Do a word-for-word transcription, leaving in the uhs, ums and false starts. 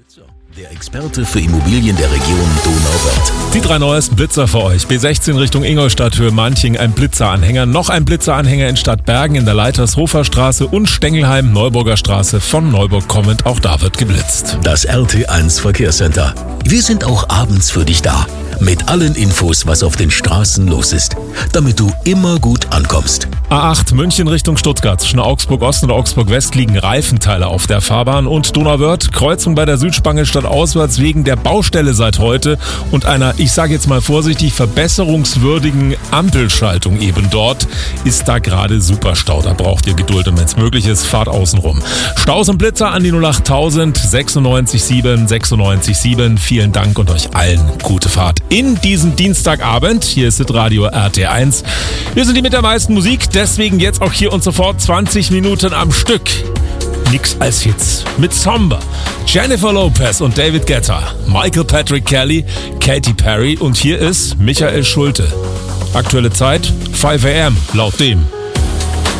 Der Experte für Immobilien der Region Donauwörth. Die drei neuesten Blitzer für euch. B sechzehn Richtung Ingolstadt, Höhe Manching, ein Blitzeranhänger. Noch ein Blitzeranhänger in Stadtbergen in der Leitershofer Straße und Stengelheim, Neuburger Straße. Von Neuburg kommend, auch da wird geblitzt. Das R T eins Verkehrscenter. Wir sind auch abends für dich da. Mit allen Infos, was auf den Straßen los ist. Damit du immer gut ankommst. A acht München Richtung Stuttgart. Zwischen Augsburg Ost und Augsburg West liegen Reifenteile auf der Fahrbahn. Und Donauwörth, Kreuzung bei der Südspange statt auswärts wegen der Baustelle seit heute und einer, ich sage jetzt mal vorsichtig, verbesserungswürdigen Ampelschaltung eben dort, ist da gerade Superstau. Da braucht ihr Geduld und wenn es möglich ist, fahrt außen rum. Staus und Blitzer an die null acht tausend sechsundneunzig sieben sechsundneunzig sieben. Vielen Dank und euch allen gute Fahrt in diesem Dienstagabend. Hier ist das Radio R T eins. Wir sind die mit der meisten Musik, deswegen jetzt auch hier und sofort zwanzig Minuten am Stück. Nix als Hits. Mit Somber, Jennifer Lopez und David Guetta, Michael Patrick Kelly, Katy Perry und hier ist Michael Schulte. Aktuelle Zeit fünf a m laut dem.